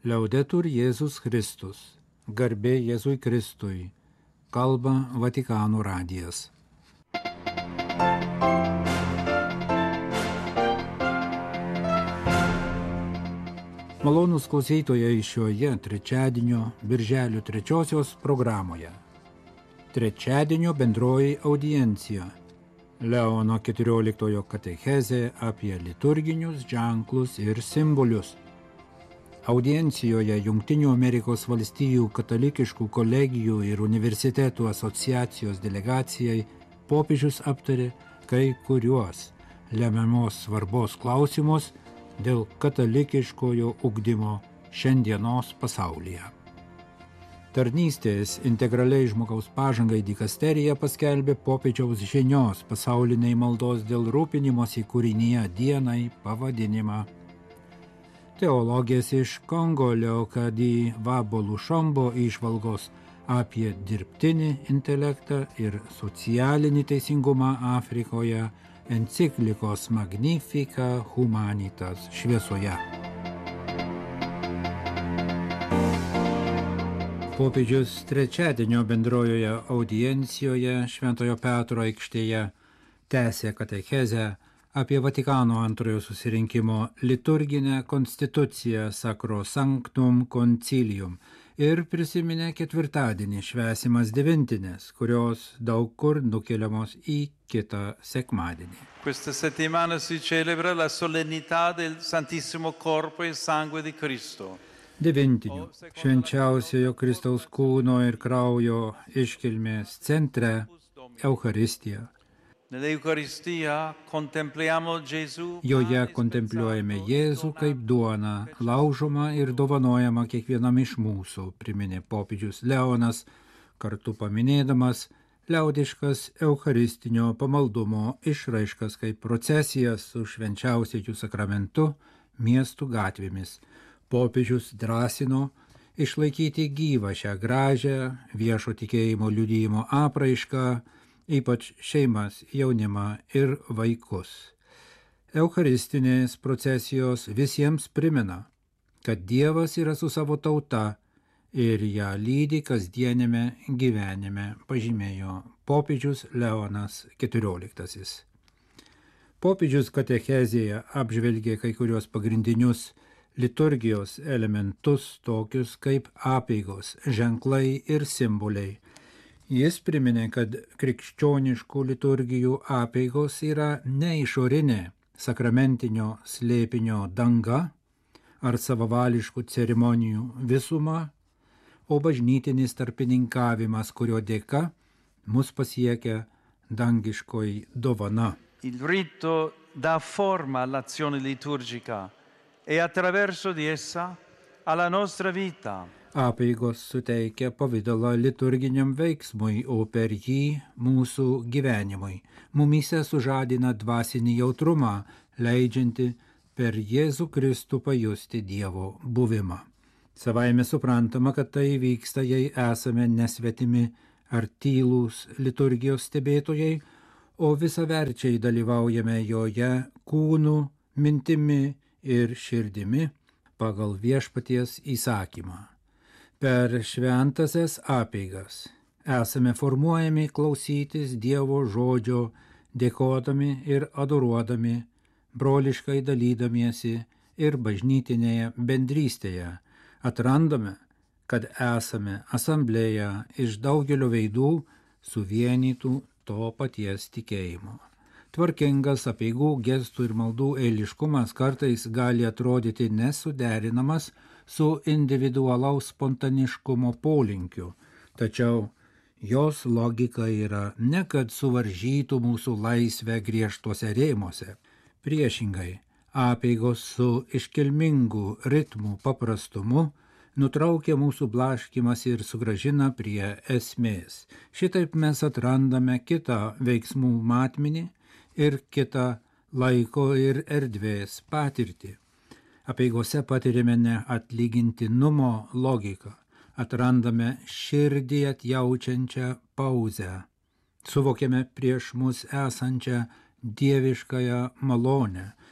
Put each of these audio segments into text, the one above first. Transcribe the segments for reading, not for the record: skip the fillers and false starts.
Liaudetur Jėzus Kristus, garbė Jėzui Kristui, kalba Vatikano radijas. Malonūs klausytojai šioje trečiadienio birželio 3 programoje. Trečiadienio bendroji audiencija. Leono 14 katechezė apie liturginius ženklus ir simbolius. Audiencijoje Jungtinių Amerikos valstijų katalikiškų kolegijų ir universitetų asociacijos delegacijai popiežius aptarė kai kuriuos lemiamos svarbos klausimus dėl katalikiškojo ugdymo šiandienos pasaulyje. Tarnystės integraliai žmogaus pažangai dikasterija paskelbė popiežiaus žinios pasauliniai maldos dėl rūpinimosi kūrinyje dienai pavadinimą. Teologės iš Kongo Leokadi Vabolu Šombo įžvalgos apie dirbtinį intelektą ir socialinį teisingumą Afrikoje enciklikos Magnifica Humanitas šviesoje. Popiežius trečiadienio bendrojoje audiencijoje Šventojo Petro aikštėje tęsė katechezę apie Vatikano antrojo susirinkimo liturginę konstituciją Sacrosanctum Concilium ir prisiminė ketvirtadienį švęsimas devintinės, kurios daug kur nukeliamos į kitą sekmadienį. Questa settimana si celebra la solennità del Santissimo Corpo e Sangue di Cristo. Devintinių švenčiausiojo Kristaus kūno ir kraujo iškilmės centre Eucharistija. Nell'Eucaristia contempliamo Gesù. Joje kontempliuojame Jėzų kaip duoną, laužomą ir dovanojamą kiekvienam iš mūsų, priminė popiežius Leonas, kartu paminėdamas liaudiškas eucharistinio pamaldumo išraiškas kaip procesijas su švenčiausiuoju sakramentu miestų gatvėmis. Popiežius drąsino išlaikyti gyvą šią gražią viešo tikėjimo liudijimo apraišką, ypač šeimas, jaunimą ir vaikus. Eucharistinės procesijos visiems primena, kad Dievas yra su savo tauta ir ją lydi kasdienėme gyvenime, pažymėjo popiežius Leonas XIV. Popiežius katechezėje apžvelgė kai kurios pagrindinius liturgijos elementus, tokius kaip apeigos, ženklai ir simboliai. Jis priminė, kad krikščioniškų liturgijų apeigos yra ne išorinė sakramentinio slėpinio danga ar savavališkų ceremonijų visuma, o bažnytinis tarpininkavimas, kurio dėka mus pasiekia dangiškoji dovana. Il rito dà forma all'azione liturgica e attraverso di essa alla nostra vita. Apeigos suteikia pavidalą liturginiam veiksmui, o per jį mūsų gyvenimui. Mumyse sužadina dvasinį jautrumą, leidžianti per Jėzų Kristų pajusti Dievo buvimą. Savaime suprantama, kad tai vyksta, jei esame nesvetimi ar tylūs liturgijos stebėtojai, o visaverčiai dalyvaujame joje kūnu, mintimi ir širdimi pagal viešpaties įsakymą. Per šventasias apeigas esame formuojami klausytis Dievo žodžio, dėkodami ir adoruodami, broliškai dalydamiesi ir bažnytinėje bendrystėje. Atrandame, kad esame asamblėje iš daugelio veidų suvienytų to paties tikėjimo. Tvarkingas apeigų, gestų ir maldų eiliškumas kartais gali atrodyti nesuderinamas su individualaus spontaniškumo polinkiu, tačiau jos logika yra ne kad suvaržytų mūsų laisvę griežtuose rėmuose. Priešingai, apeigos su iškilmingu ritmų paprastumu nutraukia mūsų blaškymas ir sugrąžina prie esmės. Šitaip mes atrandame kitą veiksmų matmenį ir kitą laiko ir erdvės patirtį. Apeigose patiriame neatlygintinumo logiką, atrandame širdį atjaučiančią pauzę, suvokiame prieš mus esančią dieviškąją malonę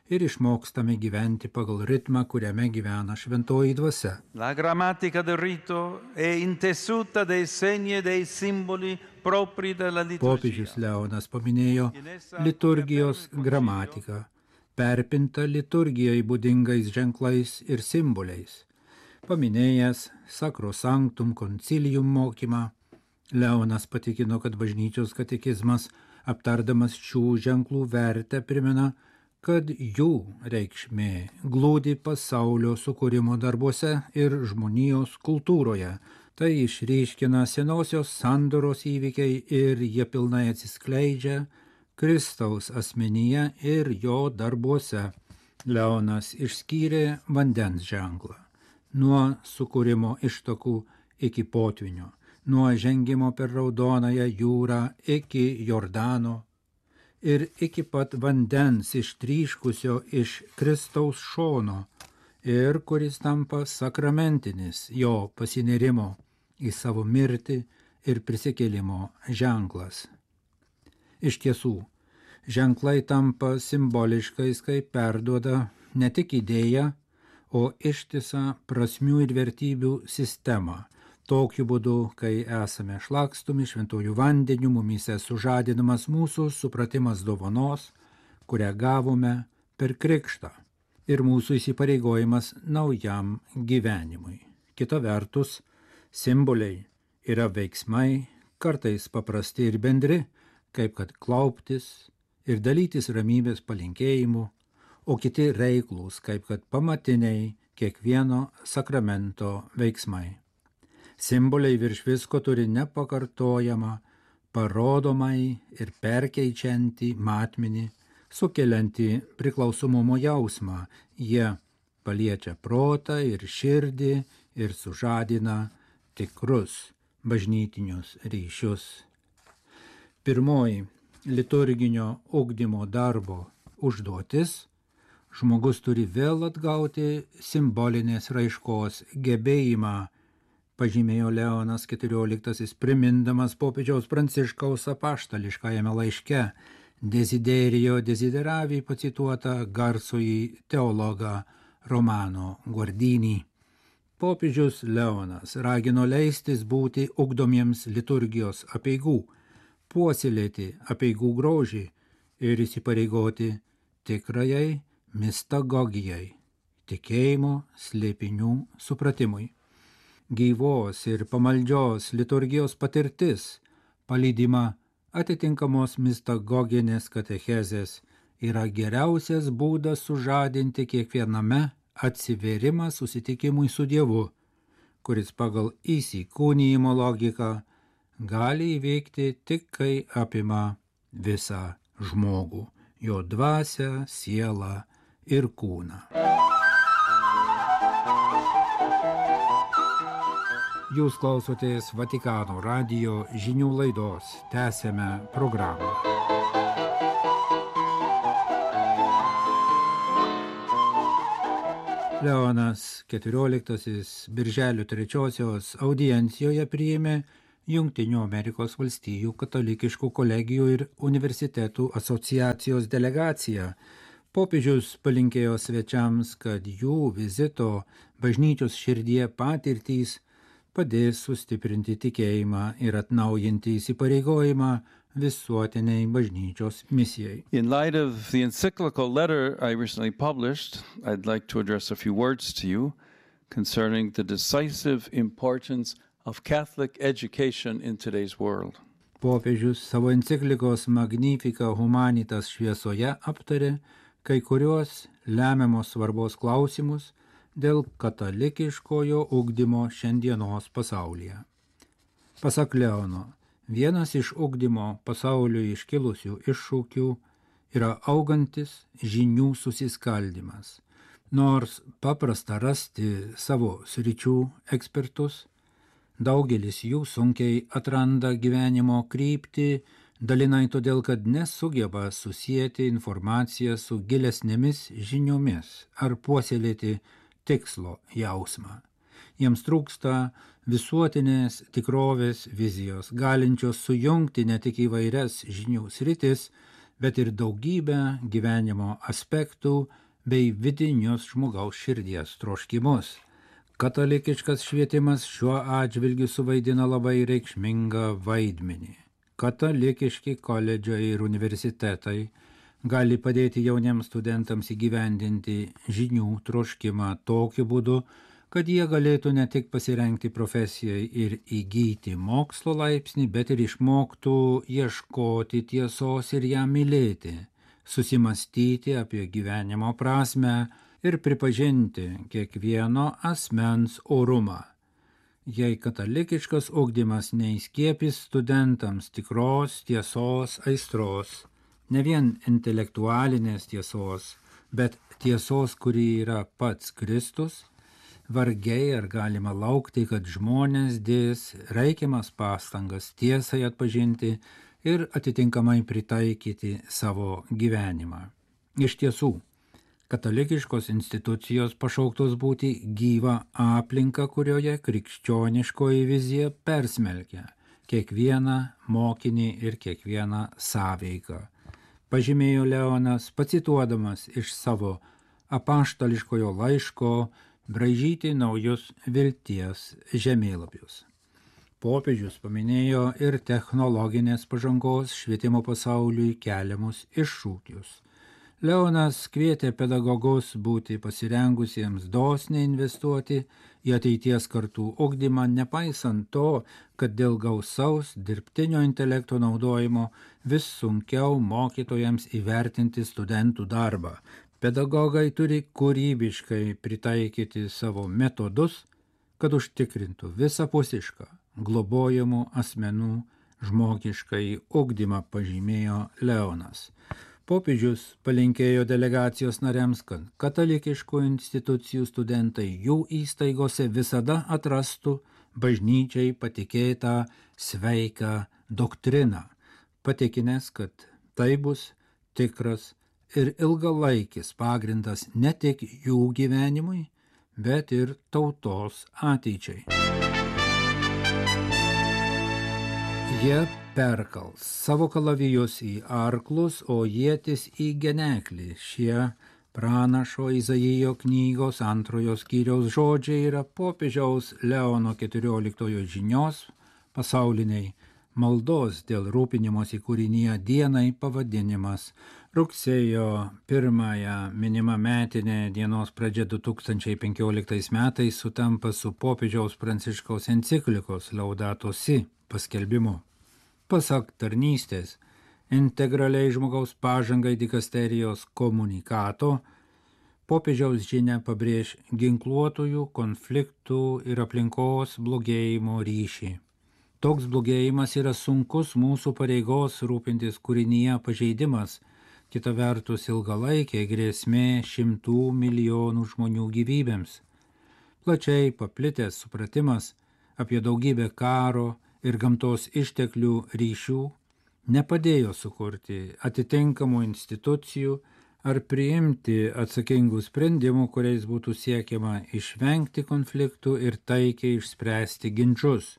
ir išmokstame gyventi pagal ritmą, kuriame gyvena šventoji dvasia. La grammatica del rito è intessuta dei segni e dei simboli propri della liturgia. Popiežius Leonas paminėjo liturgijos gramatiką, perpinta liturgijai būdingais ženklais ir simboliais. Paminėjęs Sacrosanctum Concilium mokymą, Leonas patikino, kad bažnyčios katekizmas, aptardamas šių ženklų vertę, primena, kad jų reikšmė glūdi pasaulio sukūrimo darbuose ir žmonijos kultūroje. Tai išryškina senosios sandoros įvykiai ir jie pilnai atsiskleidžia Kristaus asmenyje ir jo darbuose. Leonas išskyrė vandens ženklą. Nuo sukūrimo ištakų iki potvynio, nuo žengimo per Raudonąją jūrą iki Jordano ir iki pat vandens ištryškusio iš Kristaus šono ir kuris tampa sakramentinis jo pasinėrimo į savo mirtį ir prisikėlimo ženklas. Iš tiesų, ženklai tampa simboliškais, kai perduoda ne tik idėją, o ištisą prasmių ir vertybių sistemą. Tokiu būdu, kai esame šlakstomi šventuoju vandeniu, mumyse sužadinamas mūsų supratimas dovanos, kurią gavome per krikštą, ir mūsų įsipareigojimas naujam gyvenimui. Kita vertus, simboliai yra veiksmai, kartais paprasti ir bendri, kaip kad klauptis ir dalytis ramybės palinkėjimu, o kiti reiklūs, kaip kad pamatiniai kiekvieno sakramento veiksmai. Simboliai virš visko turi nepakartojamą, parodomai ir perkeičiantį matmenį, sukeliantį priklausomumo jausmą. Jie paliečia protą ir širdį ir sužadina tikrus bažnytinius ryšius. Pirmoji liturginio ugdymo darbo užduotis: žmogus turi vėl atgauti simbolinės raiškos gebėjimą, pažymėjo Leonas XIV, primindamas popiežiaus Pranciškaus apaštališkajame laiške Desiderio Desideravi pacituotą garsųjį teologą Romano Guardinį. Popiežius Leonas ragino leistis būti ugdomiems liturgijos apeigų, puoselėti apeigų grožį ir įsipareigoti tikrajai mistagogijai, tikėjimo slėpinių supratimui. Gyvos ir pamaldžios liturgijos patirtis, palydima atitinkamos mistagoginės katechezės, yra geriausias būdas sužadinti kiekviename atsivėrimą susitikimui su Dievu, kuris pagal įsikūnijimo logiką gali įveikti tik kai apima visą žmogų, jo dvasią, sielą ir kūną. Jūs klausotės Vatikano radijo žinių laidos. Tęsiame programą. Leonas XIV birželio 3 audiencijoje priėmė Jungtinių Amerikos valstijų katalikiškų kolegijų ir universitetų asociacijos delegaciją. Popiežius palinkėjo svečiams, kad jų vizito bažnyčios širdyje patirtys padės sustiprinti tikėjimą ir atnaujinti įsipareigojimą visuotiniai bažnyčios misijai. In light of the encyclical letter I recently published, I'd like to address a few words to you concerning the decisive importance of Catholic education in today's world. Popiežius savo enciklikos Magnifica Humanitas šviesoje aptarė kai kuriuos lemiamos svarbos klausimus dėl katalikiškojo ugdymo šiandienos pasaulyje. Pasak Leono, vienas iš ugdymo pasauliui iškilusių iššūkių yra augantis žinių susiskaldimas. Nors paprasta rasti savo sričių ekspertus, daugelis jų sunkiai atranda gyvenimo kryptį, dalinai todėl, kad nesugeba susijęti informaciją su gilesnėmis žiniomis ar puoselėti tikslo jausmą. Jiems trūksta visuotinės tikrovės vizijos, galinčios sujungti ne tik įvairias žinių sritis, bet ir daugybę gyvenimo aspektų bei vidinius žmogaus širdies troškimus. Katalikiškas švietimas šiuo atžvilgiu suvaidina labai reikšmingą vaidmenį. Katalikiški koledžai ir universitetai gali padėti jauniems studentams įgyvendinti žinių troškimą tokiu būdu, kad jie galėtų ne tik pasirengti profesijai ir įgyti mokslo laipsnį, bet ir išmoktų ieškoti tiesos ir ją mylėti, susimastyti apie gyvenimo prasmę ir pripažinti kiekvieno asmens orumą. Jei katalikiškas ugdymas neįskiepys studentams tikros tiesos aistros, ne vien intelektualinės tiesos, bet tiesos, kuri yra pats Kristus, vargiai ar galima laukti, kad žmonės dės reikiamas pastangas tiesai atpažinti ir atitinkamai pritaikyti savo gyvenimą. Iš tiesų, katalikiškos institucijos pašauktos būti gyva aplinka, kurioje krikščioniškoji vizija persmelkia kiekvieną mokinį ir kiekvieną sąveiką. Pažymėjo Leonas, pacituodamas iš savo apaštališkojo laiško braižyti naujus vilties žemėlapius. Popiežius paminėjo ir technologinės pažangos švietimo pasauliui keliamus iššūkius. Leonas kvietė pedagogus būti pasirengusiems dosniai investuoti į ateities kartų ugdymą, nepaisant to, kad dėl gausaus dirbtinio intelekto naudojimo vis sunkiau mokytojams įvertinti studentų darbą. Pedagogai turi kūrybiškai pritaikyti savo metodus, kad užtikrintų visapusišką globojamų asmenų žmogiškai ugdymą, pažymėjo Leonas. Popiežius palinkėjo delegacijos nariams, kad katalikiškų institucijų studentai jų įstaigose visada atrastų bažnyčiai patikėtą sveiką doktriną, patikinęs, kad tai bus tikras ir ilgalaikis pagrindas ne tik jų gyvenimui, bet ir tautos ateičiai. Jie perkals savo kalavijus į arklus, o ietis į geneklį. Šie pranašo Izaijo knygos 2 skyriaus žodžiai yra popiežiaus Leono 14 žinios pasauliniai maldos dėl rūpinimosi kūrinyje dienai pavadinimas. Rugsėjo 1 minima metinė dienos pradžia 2015 metais sutampa su popiežiaus Pranciškaus enciklikos Laudato Si paskelbimu. Pasak tarnystės, integraliai žmogaus pažangai dikasterijos komunikato, popiežiaus žinia pabrėž ginkluotųjų, konfliktų ir aplinkos blogėjimo ryšį. Toks blogėjimas yra sunkus mūsų pareigos rūpintis kūrinyje pažeidimas, kita vertus ilgalaikė grėsmė 100 milijonų žmonių gyvybėms. Plačiai paplitęs supratimas apie daugybę karo ir gamtos išteklių ryšių nepadėjo sukurti atitinkamų institucijų ar priimti atsakingų sprendimų, kuriais būtų siekiama išvengti konfliktų ir taikiai išspręsti ginčus.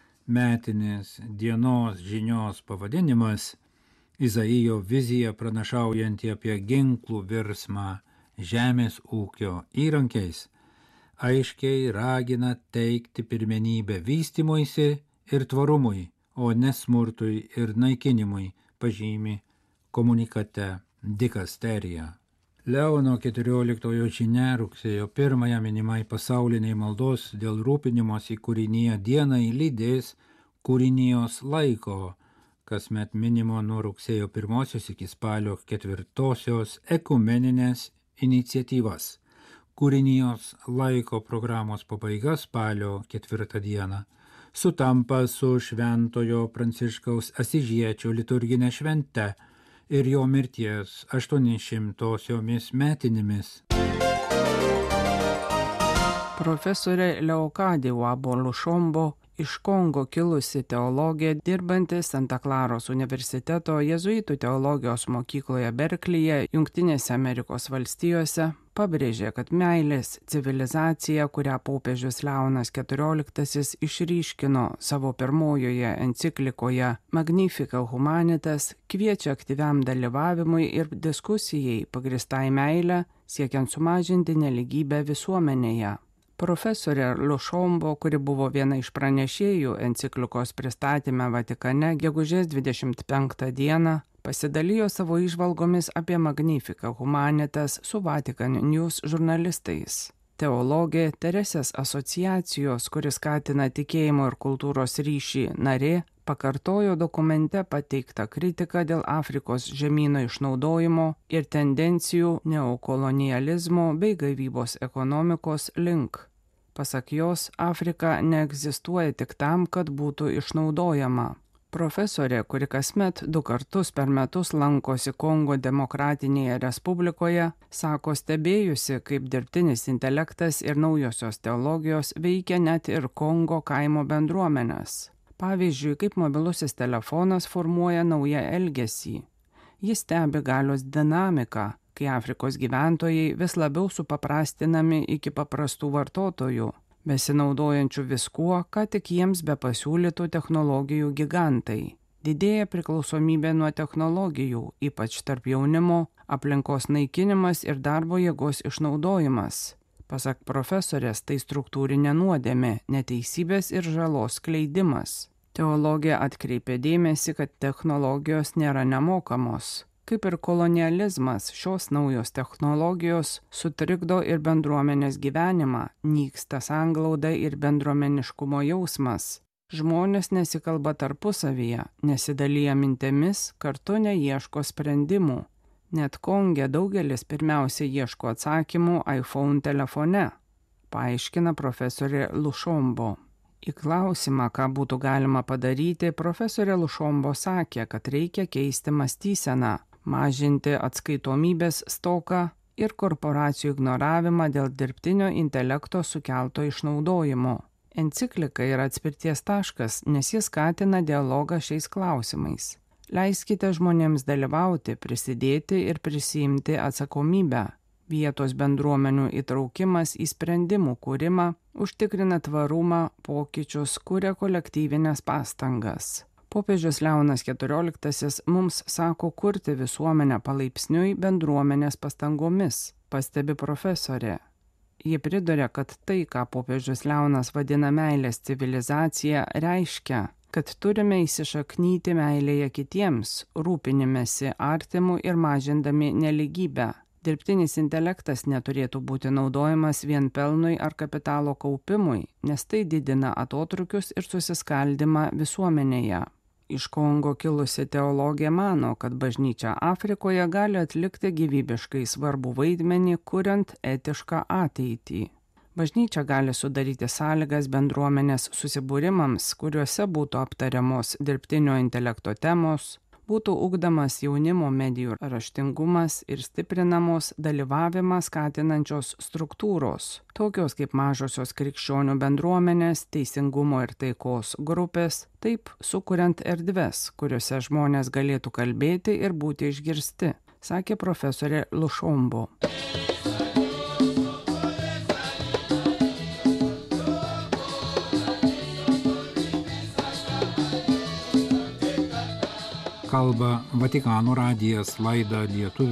Metinės dienos žinios pavadinimas Izaijo vizija pranašaujanti apie ginklų virsmą žemės ūkio įrankiais aiškiai ragina teikti pirmenybę vystymuisi ir tvarumui, o ne smurtui ir naikinimui, pažymi komunikate dikasterija. Leono 14 žinia rugsėjo 1 minimai pasauliniai maldos dėl rūpinimosi kūrinyje dienai lydės kūrinijos laiko, kasmet minimo nuo rugsėjo 1 iki spalio 4 ekumeninės iniciatyvas. Kūrinijos laiko programos pabaiga spalio 4 dieną sutampa su Šventojo Pranciškaus Asižiečio liturginė švente ir jo mirties 800-osiomis metinėmis. Profesorė Leokadija Wabo-Lushombo, iš Kongo kilusi teologė, dirbanti Santa Klaros universiteto jėzuitų teologijos mokykloje Berklyje, Jungtinėse Amerikos valstijose, pabrėžė, kad meilės civilizacija, kurią popiežius Leonas XIV išryškino savo pirmojoje enciklikoje Magnificat Humanitas, kviečia aktyviam dalyvavimui ir diskusijai pagristai meilę, siekiant sumažinti nelygybę visuomenėje. Profesorė Lušombo, kuri buvo viena iš pranešėjų enciklikos pristatyme Vatikane gegužės 25 dieną, pasidalijo savo įžvalgomis apie Magnificat Humanitas su Vatican News žurnalistais. Teologė Teresės asociacijos, kuris skatina tikėjimo ir kultūros ryšį narė, pakartojo dokumente pateiktą kritiką dėl Afrikos žemyno išnaudojimo ir tendencijų neokolonializmo bei gaivybos ekonomikos link. Pasak jos, Afrika neegzistuoja tik tam, kad būtų išnaudojama. Profesorė, kuri kasmet 2 kartus per metus lankosi Kongo Demokratinėje Respublikoje, sako stebėjusi, kaip dirbtinis intelektas ir naujosios teologijos veikia net ir Kongo kaimo bendruomenės. Pavyzdžiui, kaip mobilusis telefonas formuoja naują elgesį. Jis stebi galios dinamiką, kai Afrikos gyventojai vis labiau supaprastinami iki paprastų vartotojų, besinaudojančių viskuo, ką tik jiems be pasiūlytų technologijų gigantai. Didėja priklausomybė nuo technologijų, ypač tarp jaunimo, aplinkos naikinimas ir darbo jėgos išnaudojimas. Pasak profesorės, tai struktūrinė nuodėmė, neteisybės ir žalos skleidimas. Teologija atkreipė dėmesį, kad technologijos nėra nemokamos. Kaip ir kolonializmas, šios naujos technologijos sutrikdo ir bendruomenės gyvenimą, nyksta sanglauda ir bendruomeniškumo jausmas. Žmonės nesikalba tarpusavyje, nesidalyja mintimis, kartu neieško sprendimų. Net Konge daugelis pirmiausia ieško atsakymų iPhone telefone, paaiškina profesorė Lušombo. Į klausimą, ką būtų galima padaryti, profesorė Lušombo sakė, kad reikia keisti mąstyseną, mažinti atskaitomybės stoką ir korporacijų ignoravimą dėl dirbtinio intelekto sukelto išnaudojimo. Enciklika yra atspirties taškas, nes jis skatina dialogą šiais klausimais. Leiskite žmonėms dalyvauti, prisidėti ir prisiimti atsakomybę. Vietos bendruomenių įtraukimas į sprendimų kūrimą užtikrina tvarumą, pokyčius, kuria kolektyvinės pastangas. Popiežius Leonas XIV mums sako kurti visuomenę palaipsniui bendruomenės pastangomis, pastebi profesorė. Ji priduria, kad tai, ką popiežius Leonas vadina meilės civilizacija, reiškia, kad turime įsišaknyti meilėje kitiems, rūpinimėsi artimu ir mažindami nelygybę. Dirbtinis intelektas neturėtų būti naudojamas vien pelnui ar kapitalo kaupimui, nes tai didina atotrukius ir susiskaldimą visuomenėje. Iš Kongo kilusi teologė mano, kad bažnyčia Afrikoje gali atlikti gyvybiškai svarbų vaidmenį, kuriant etišką ateitį. Bažnyčia gali sudaryti sąlygas bendruomenės susibūrimams, kuriuose būtų aptariamos dirbtinio intelekto temos, būtų ugdomas jaunimo medijų raštingumas ir stiprinamos dalyvavimą skatinančios struktūros, tokios kaip mažosios krikščionių bendruomenės, teisingumo ir taikos grupės, taip sukuriant erdves, kuriuose žmonės galėtų kalbėti ir būti išgirsti, sakė profesorė Lušombo. Kalba Vatikano radijas, laidą lietuvių